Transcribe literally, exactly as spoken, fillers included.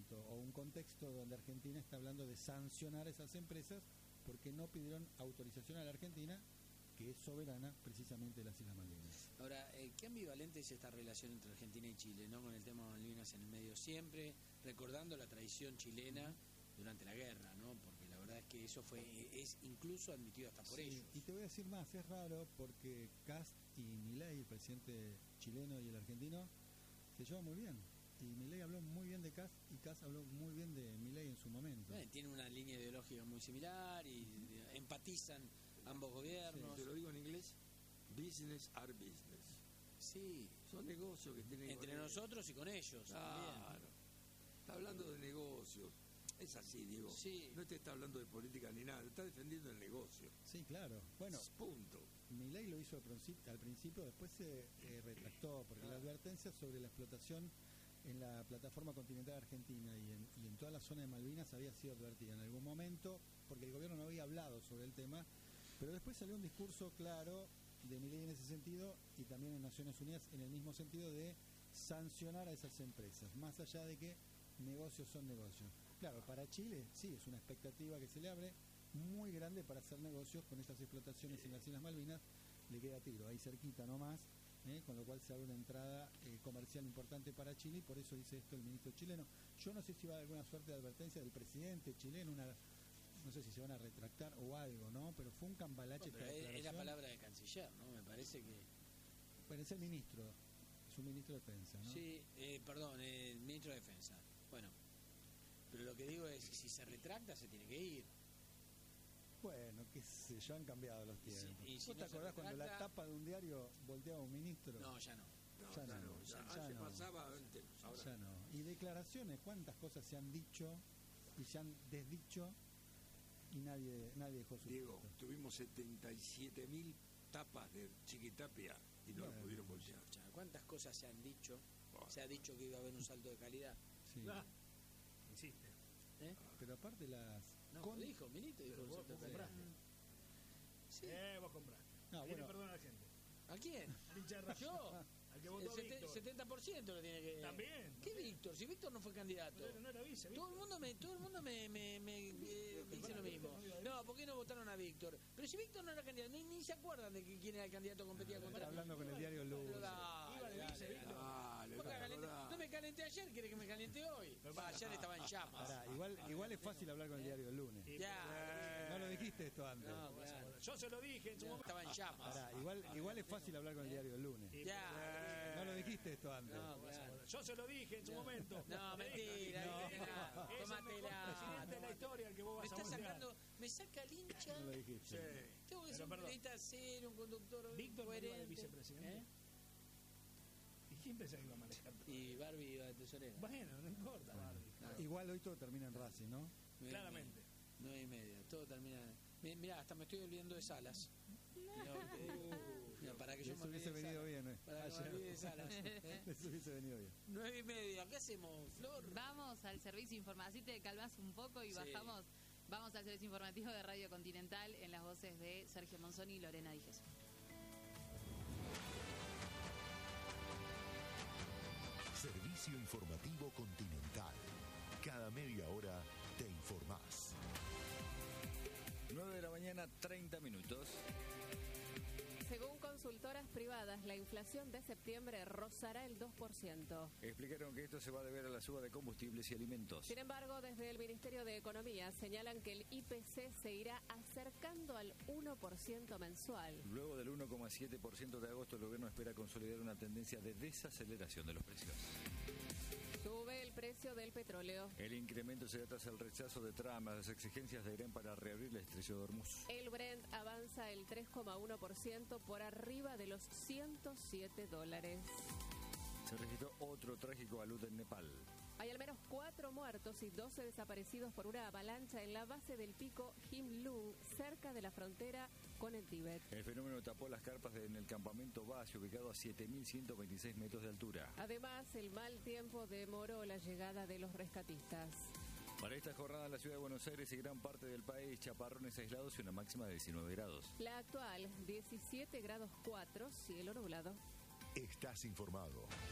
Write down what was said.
momento o un contexto donde Argentina está hablando de sancionar a esas empresas porque no pidieron autorización a la Argentina, que es soberana precisamente de las Islas Malvinas. Ahora, eh, qué ambivalente es esta relación entre Argentina y Chile, ¿no? Con el tema de Malvinas en el medio, siempre recordando la traición chilena durante la guerra, ¿no? Porque la verdad es que eso fue es incluso admitido hasta por Sí, ellos. y te voy a decir más, es raro porque Kast y Milei, el presidente chileno y el argentino, se llevan muy bien. Y Milei habló muy bien de Kast y Kast habló muy bien de Milei en su momento. Eh, tienen una línea ideológica muy similar y eh, empatizan ambos gobiernos. Sí, te lo digo en inglés, business are business. Sí. Son negocios que tienen Entre nosotros y con ellos. Claro. También. Está hablando de negocios. Es así, Diego. Sí. No te está hablando de política ni nada, está defendiendo el negocio. Sí, claro. Bueno, punto. Milei lo hizo al principio, al principio después se eh, retractó, porque la advertencia sobre la explotación en la plataforma continental argentina y en, y en toda la zona de Malvinas había sido advertida en algún momento, porque el gobierno no había hablado sobre el tema, pero después salió un discurso claro de Milei en ese sentido y también en Naciones Unidas en el mismo sentido de sancionar a esas empresas, más allá de que negocios son negocios. Claro, para Chile sí es una expectativa que se le abre muy grande para hacer negocios con estas explotaciones en las Islas Malvinas. Le queda tiro ahí cerquita nomás, ¿eh? Con lo cual se abre una entrada eh, comercial importante para Chile y por eso dice esto el ministro chileno. Yo no sé si va a haber alguna suerte de advertencia del presidente chileno, una no sé si se van a retractar o algo, ¿no? Pero fue un cambalache. No, pero esta es, es la declaración. palabra de canciller, ¿no? Me parece que... Bueno, es el ministro, es un ministro de defensa, ¿no? Sí, eh, perdón, el ministro de defensa. Bueno, pero lo que digo es que si se retracta se tiene que ir. Bueno, qué sé yo, han cambiado los tiempos. Sí, y si ¿Vos no te se acordás cuando la retracta- tapa de un diario volteaba a un ministro? No, ya no. No, Ya ya no, no. ya- Ya, ya antes no. pasaba, antes. Ahora Ya no. Y declaraciones, cuántas cosas se han dicho y se han desdicho y nadie nadie dejó su Diego, puesto. tuvimos setenta y siete mil tapas de Chiquitapia y no Bueno. lo pudieron bolsear. Ya, ¿cuántas cosas se han dicho? Bueno. Se ha dicho que iba a haber un salto de calidad. Sí. Ah, insiste. ¿Eh? Pero aparte las... No, con- lo dijo, ministro, dijo Pero un vos, salto de vos calidad. compraste. Sí. Eh, vos compraste. No, Pide bueno. perdón a la gente. ¿A quién? Al hincha de Racing. Yo. Al que El votó sete- Víctor. setenta por ciento lo tiene que... También, ¿Qué también. Víctor? Si Víctor no fue candidato. No era, no era vice, Todo el mundo me, todo el mundo me, me, me, eh, me dice lo mismo. No, ¿por qué no votaron a Víctor? Pero si Víctor no era candidato, ni, ni se acuerdan de que quién era el candidato que competía Está contra hablando con el diario Pero Luz. dale, Iba de dale, vice, dale. Víctor. Dale, ¿Por qué dale, calenté? dale. No me calenté ayer, quiere que me caliente hoy. Va, ayer estaba en llamas. Pará, igual, igual es fácil hablar con el diario el lunes. Sí, Ya. No lo dijiste esto antes. No, claro. Yo se lo dije en su No, momento. estaba en llamas. Pará, igual, igual es fácil hablar con el diario el lunes. Ya. No lo dijiste esto antes. No, claro. Yo se lo dije en su momento. No, Le dije, mentira, no. dije nada. Es el mejor Tómatela. presidente de la historia el que vos Me vas a está voltear. sacando, me saca el hincha. No lo dijiste. Sí. Tengo que ser Pero un perdón. periodista serio, un conductor Víctor no iba de coherente. vicepresidente. ¿Eh? ¿Y quién pensaba que iba a manejar? Y Barbie iba de tesorera. Bueno, no importa, Barbie. Igual hoy todo termina en Racing, ¿no? Nueve y Claramente. media. Nueve y media, todo termina. Mi- Mirá, hasta me estoy olvidando de Salas. Mirá, lo que te digo. Mirá, para que yo Eso me hubiese olvide de venido Salas. bien, ¿eh? Para que me Ayer. olvide de Salas. ¿eh? Eso hubiese venido bien. Nueve y media, ¿qué hacemos, Flor? Vamos al servicio informativo, así te calmas un poco y Sí. bajamos. Vamos al servicio informativo de Radio Continental en las voces de Sergio Monzoni y Lorena Díez. Servicio informativo Continental. Cada media hora te informás. nueve de la mañana, treinta minutos. Según consultoras privadas, la inflación de septiembre rozará el dos por ciento. Explicaron que esto se va a deber a la suba de combustibles y alimentos. Sin embargo, desde el Ministerio de Economía señalan que el I P C se irá acercando al uno por ciento mensual. Luego del uno coma siete por ciento de agosto, el gobierno espera consolidar una tendencia de desaceleración de los precios. Sube el precio del petróleo. El incremento se da tras el rechazo de Trump a las exigencias de Irán para reabrir el estrecho de Hormuz. El Brent avanza el tres coma uno por ciento por arriba de los ciento siete dólares. Se registró otro trágico alud en Nepal. Hay al menos cuatro muertos y doce desaparecidos por una avalancha en la base del pico Himlung, cerca de la frontera con el Tíbet. El fenómeno tapó las carpas en el campamento base, ubicado a siete mil ciento veintiséis metros de altura. Además, el mal tiempo demoró la llegada de los rescatistas. Para esta jornada en la ciudad de Buenos Aires y gran parte del país, chaparrones aislados y una máxima de diecinueve grados. La actual, diecisiete grados cuatro, cielo nublado. Estás informado.